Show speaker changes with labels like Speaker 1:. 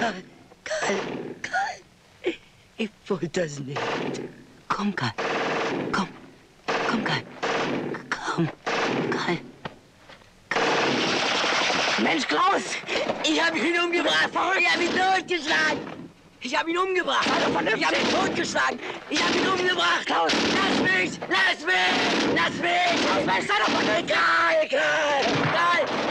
Speaker 1: Karl, ich wollte das nicht. Komm, Karl, komm, Karl, komm, Karl. Mensch, Klaus, ich habe ihn umgebracht, ich habe ihn totgeschlagen. Ich habe ihn umgebracht, ich habe ihn totgeschlagen, ich habe ihn umgebracht. Klaus, lass mich, lass mich, lass mich. Klaus, sei doch vernünftig. Karl.